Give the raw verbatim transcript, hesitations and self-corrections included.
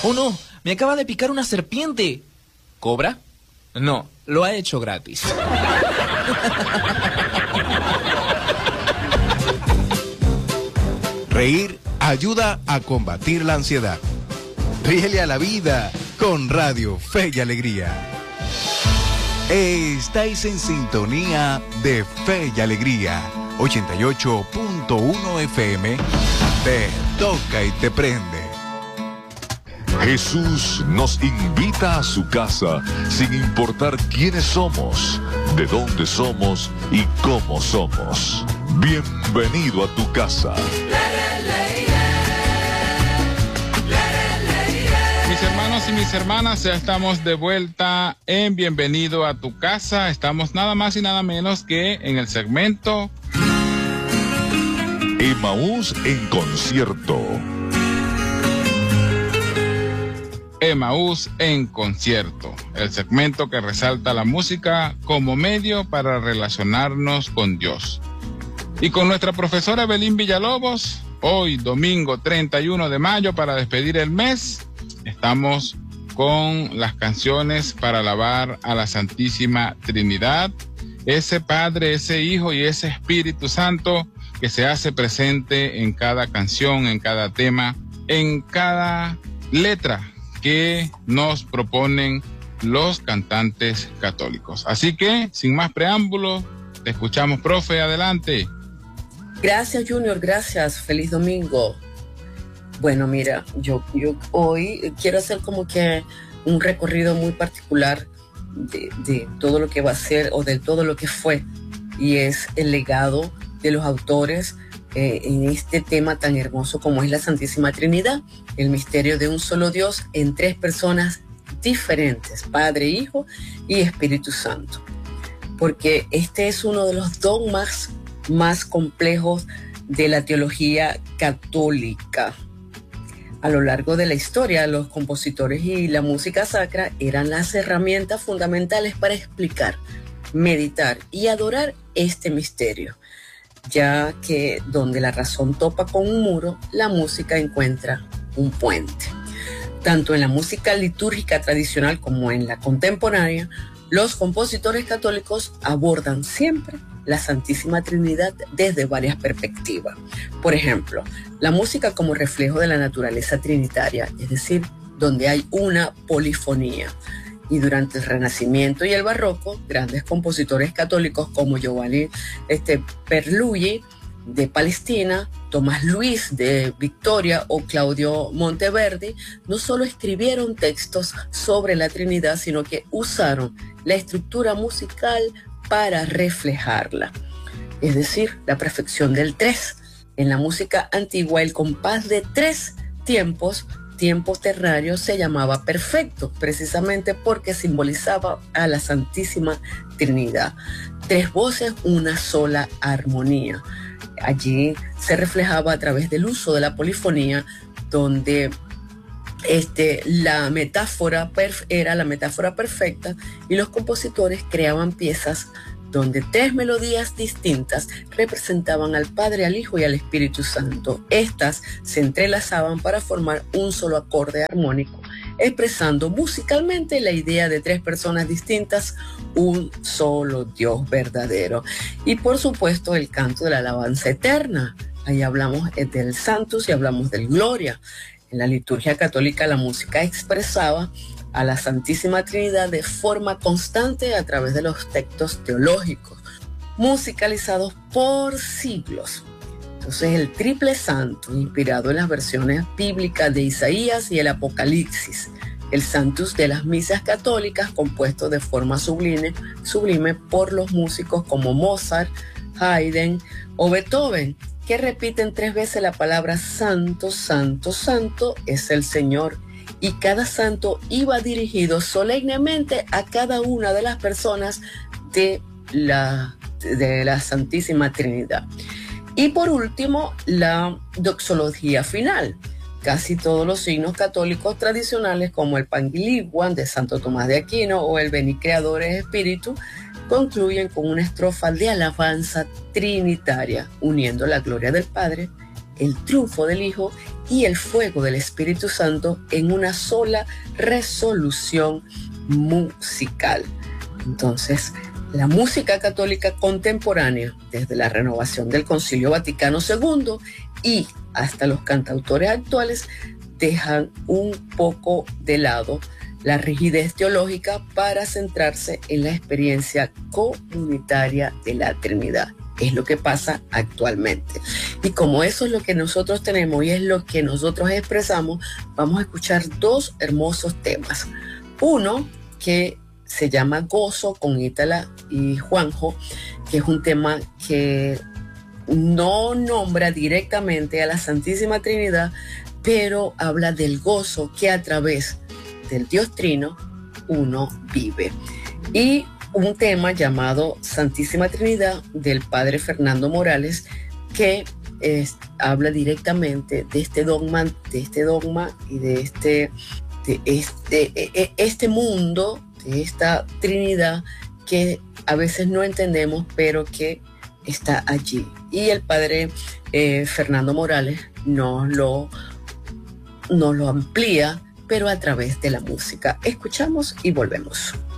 Oh no, me acaba de picar una serpiente. ¿Cobra? No, lo ha hecho gratis. Reír ayuda a combatir la ansiedad. Ríele a la vida con Radio Fe y Alegría. Estáis en sintonía de Fe y Alegría. ochenta y ocho punto uno F M. Te toca y te prende. Jesús nos invita a su casa sin importar quiénes somos, de dónde somos y cómo somos. Bienvenido a tu casa. Mis hermanos y mis hermanas, ya estamos de vuelta en Bienvenido a tu casa. Estamos nada más y nada menos que en el segmento Emaús en concierto. Emaús en concierto, el segmento que resalta la música como medio para relacionarnos con Dios. Y con nuestra profesora Evelyn Villalobos, hoy domingo treinta y uno de mayo, para despedir el mes, estamos con las canciones para alabar a la Santísima Trinidad, ese Padre, ese Hijo y ese Espíritu Santo que se hace presente en cada canción, en cada tema, en cada letra que nos proponen los cantantes católicos. Así que, sin más preámbulos, te escuchamos, profe, adelante. Gracias, Junior, gracias. Feliz domingo. Bueno, mira, yo, yo hoy quiero hacer como que un recorrido muy particular de, de todo lo que va a ser o de todo lo que fue, y es el legado de los autores Eh, en este tema tan hermoso como es la Santísima Trinidad, el misterio de un solo Dios en tres personas diferentes, Padre, Hijo y Espíritu Santo. Porque este es uno de los dogmas más complejos de la teología católica. A lo largo de la historia, los compositores y la música sacra eran las herramientas fundamentales para explicar, meditar y adorar este misterio, ya que donde la razón topa con un muro, la música encuentra un puente. Tanto en la música litúrgica tradicional como en la contemporánea, los compositores católicos abordan siempre la Santísima Trinidad desde varias perspectivas. Por ejemplo, la música como reflejo de la naturaleza trinitaria, es decir, donde hay una polifonía. Y durante el Renacimiento y el Barroco, grandes compositores católicos como Giovanni este, Perluggi de Palestina, Tomás Luis de Victoria o Claudio Monteverdi no solo escribieron textos sobre la Trinidad, sino que usaron la estructura musical para reflejarla. Es decir, la perfección del tres. En la música antigua, el compás de tres tiempos tiempo ternario se llamaba perfecto, precisamente porque simbolizaba a la Santísima Trinidad. Tres voces, una sola armonía. Allí se reflejaba a través del uso de la polifonía, donde este, la metáfora perf- era la metáfora perfecta, y los compositores creaban piezas donde tres melodías distintas representaban al Padre, al Hijo y al Espíritu Santo. Estas se entrelazaban para formar un solo acorde armónico, expresando musicalmente la idea de tres personas distintas, un solo Dios verdadero. Y por supuesto el canto de la alabanza eterna. Ahí hablamos del Sanctus y hablamos del Gloria. En la liturgia católica la música expresaba a la Santísima Trinidad de forma constante a través de los textos teológicos, musicalizados por siglos. Entonces el triple santo, inspirado en las versiones bíblicas de Isaías y el Apocalipsis, el Sanctus de las misas católicas, compuesto de forma sublime, sublime por los músicos como Mozart, Haydn o Beethoven, que repiten tres veces la palabra santo, santo, santo es el Señor. Y cada santo iba dirigido solemnemente a cada una de las personas de la, de la Santísima Trinidad. Y por último, la doxología final. Casi todos los signos católicos tradicionales, como el Pangyriculum de Santo Tomás de Aquino o el Veni Creadores Spiritus, concluyen con una estrofa de alabanza trinitaria, uniendo la gloria del Padre, el triunfo del Hijo y el fuego del Espíritu Santo en una sola resolución musical. Entonces, la música católica contemporánea, desde la renovación del Concilio Vaticano segundo y hasta los cantautores actuales, dejan un poco de lado la rigidez teológica para centrarse en la experiencia comunitaria de la Trinidad. Es lo que pasa actualmente. Y como eso es lo que nosotros tenemos y es lo que nosotros expresamos, vamos a escuchar dos hermosos temas. Uno que se llama Gozo, con Ítala y Juanjo, que es un tema que no nombra directamente a la Santísima Trinidad, pero habla del gozo que a través del Dios Trino uno vive. Y un tema llamado Santísima Trinidad, del padre Fernando Morales, que es, habla directamente de este dogma, de este dogma y de este, de este, este mundo, de esta Trinidad que a veces no entendemos, pero que está allí. Y el padre eh, Fernando Morales nos lo, nos lo amplía, pero a través de la música. Escuchamos y volvemos.